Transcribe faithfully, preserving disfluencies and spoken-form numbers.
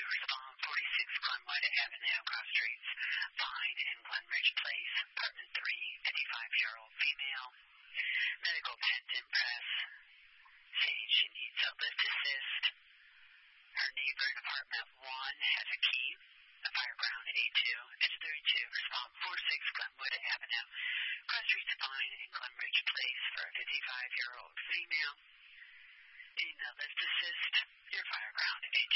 respond. forty-six Glenwood Avenue, cross streets, Vine and Glenridge Place, apartment three, fifty-five-year-old female. Medical pens and press. Saying she needs a lift assist. Her neighbor in apartment one has a key. A fireground A two, engine thirty-two, respond forty-six Glenwood Avenue, cross streets, Vine and Glenridge Place for a fifty-five-year-old female. Needing a lift assist. Your fireground A